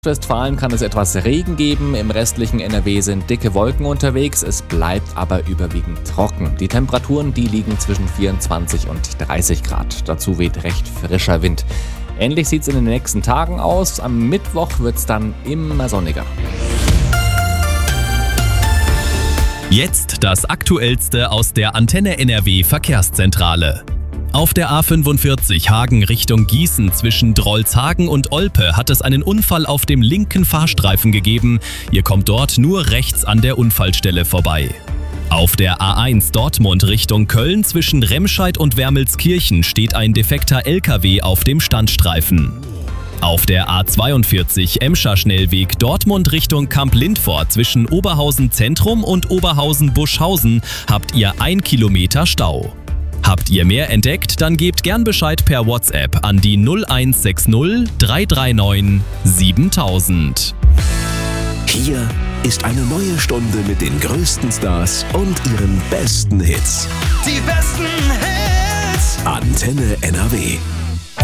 Westfalen kann es etwas Regen geben, im restlichen NRW sind dicke Wolken unterwegs, es bleibt aber überwiegend trocken. Die Temperaturen, die liegen zwischen 24 und 30 Grad. Dazu weht recht frischer Wind. Ähnlich sieht es in den nächsten Tagen aus. Am Mittwoch wird es dann immer sonniger. Jetzt das Aktuellste aus der Antenne NRW Verkehrszentrale. Auf der A45 Hagen Richtung Gießen zwischen Drolshagen und Olpe hat es einen Unfall auf dem linken Fahrstreifen gegeben. Ihr kommt dort nur rechts an der Unfallstelle vorbei. Auf der A1 Dortmund Richtung Köln zwischen Remscheid und Wermelskirchen steht ein defekter LKW auf dem Standstreifen. Auf der A42 Emscher Schnellweg Dortmund Richtung Kamp-Lindfort zwischen Oberhausen Zentrum und Oberhausen Buschhausen habt ihr 1 Kilometer Stau. Habt ihr mehr entdeckt, dann gebt gern Bescheid per WhatsApp an die 0160 339 7000. Hier ist eine neue Stunde mit den größten Stars und ihren besten Hits. Die besten Hits. Antenne NRW.